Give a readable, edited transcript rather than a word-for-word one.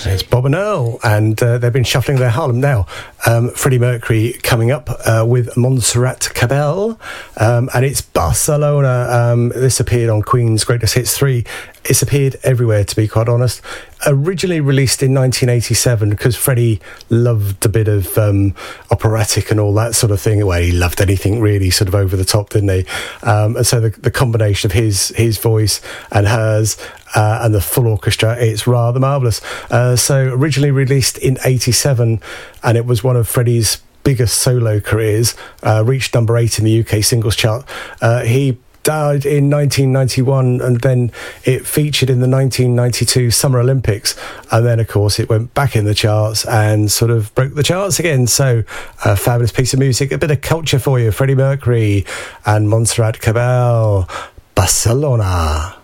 It's Bob and Earl, and they've been shuffling their Harlem now. Freddie Mercury coming up with Montserrat Cabell, and it's Barcelona. This appeared on Queen's Greatest Hits 3. It's appeared everywhere, to be quite honest. Originally released in 1987 because Freddie loved a bit of operatic and all that sort of thing. Well, he loved anything really sort of over the top, didn't he? And so the combination of his voice and hers and the full orchestra, it's rather marvellous. So originally released in 87, and it was one of Freddie's biggest solo careers, reached number 8 in the UK singles chart. He died in 1991, and then it featured in the 1992 Summer Olympics, and then of course it went back in the charts and sort of broke the charts again. So a fabulous piece of music, a bit of culture for you. Freddie Mercury and Montserrat Cabell, Barcelona.